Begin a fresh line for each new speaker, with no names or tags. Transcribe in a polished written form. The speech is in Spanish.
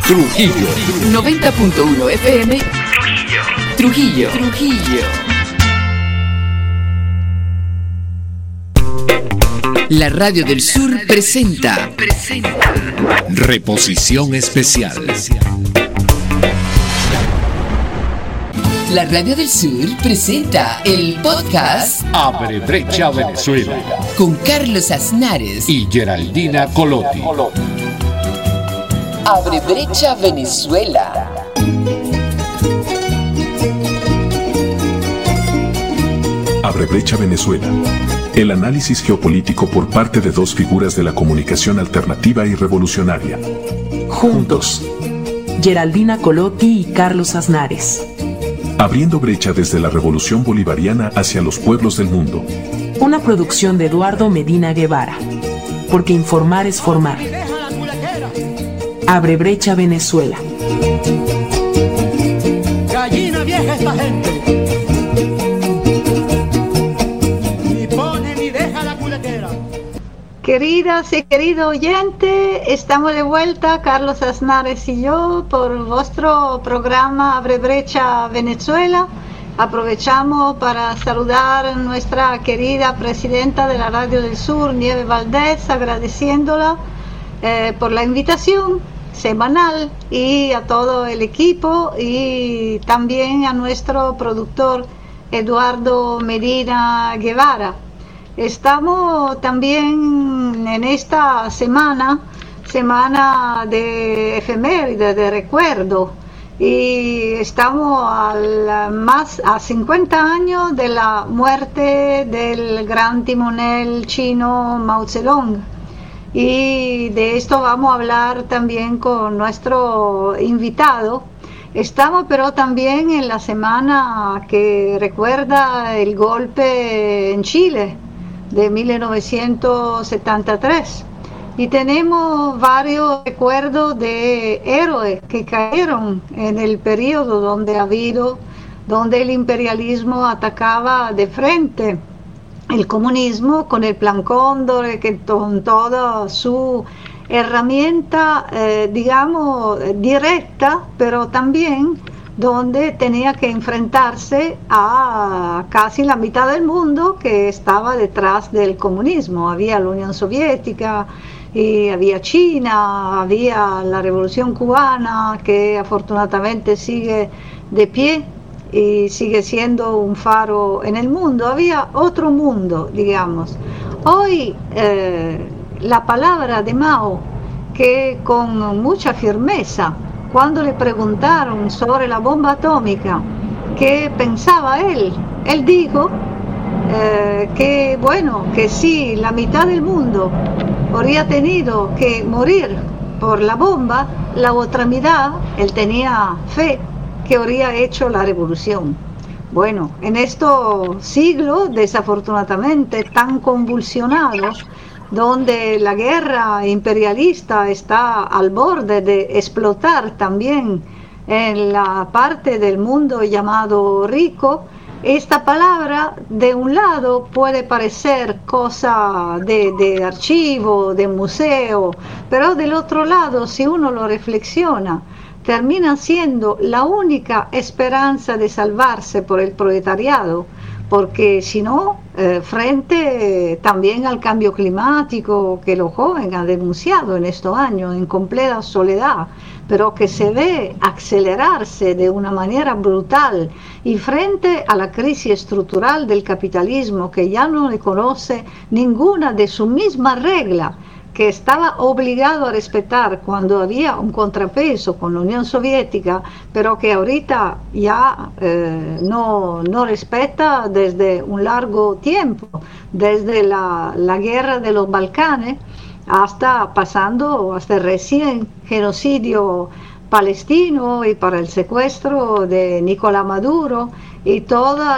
Trujillo.
90.1 FM. Trujillo. La Radio del Sur presenta
Reposición especial.
La Radio del Sur presenta el podcast
Abre Brecha Venezuela
con Carlos Aznares
y Geraldina Colotti.
Abre Brecha Venezuela.
Abre Brecha Venezuela. El análisis geopolítico por parte de dos figuras de la comunicación alternativa y revolucionaria.
Juntos. Geraldina Colotti y Carlos Aznares.
Abriendo brecha desde la revolución bolivariana hacia los pueblos del mundo.
Una producción de Eduardo Medina Guevara. Porque informar es formar. Abre Brecha Venezuela.
Gallina vieja esta gente. Ni pone ni deja la culetera.
Queridas y querido oyente, estamos de vuelta, Carlos Aznares y yo, por vuestro programa Abre Brecha Venezuela. Aprovechamos para saludar a nuestra querida presidenta de la Radio del Sur, Nieve Valdés, agradeciéndola por la invitación semanal, y a todo el equipo, y también a nuestro productor Eduardo Medina Guevara. Estamos también en esta semana de efemérides, de recuerdo, y estamos a 50 años de la muerte del gran timonel chino Mao Zedong, y de esto vamos a hablar también con nuestro invitado. Estamos pero también en la semana que recuerda el golpe en Chile de 1973, y tenemos varios recuerdos de héroes que cayeron en el periodo donde el imperialismo atacaba de frente el comunismo con el Plan Cóndor, que con toda su herramienta directa, pero también donde tenía que enfrentarse a casi la mitad del mundo que estaba detrás del comunismo. Había la Unión Soviética, y había China, había la Revolución Cubana, que afortunadamente sigue de pie y sigue siendo un faro en el mundo. Había otro mundo, digamos. Hoy la palabra de Mao, que con mucha firmeza, cuando le preguntaron sobre la bomba atómica, ¿qué pensaba él? Él dijo que si la mitad del mundo habría tenido que morir por la bomba, la otra mitad, él tenía fe que habría hecho la revolución. Bueno, en estos siglos, desafortunadamente, tan convulsionados, donde la guerra imperialista está al borde de explotar también en la parte del mundo llamado rico, esta palabra de un lado puede parecer cosa de archivo, de museo, pero del otro lado, si uno lo reflexiona, termina siendo la única esperanza de salvarse por el proletariado, porque si no, frente también al cambio climático que los jóvenes han denunciado en estos años en completa soledad, pero que se ve acelerarse de una manera brutal, y frente a la crisis estructural del capitalismo, que ya no le conoce ninguna de su misma regla, que estaba obligado a respetar cuando había un contrapeso con la Unión Soviética, pero que ahorita ya no respeta desde un largo tiempo, desde la guerra de los Balcanes hasta recién genocidio palestino, y para el secuestro de Nicolás Maduro y toda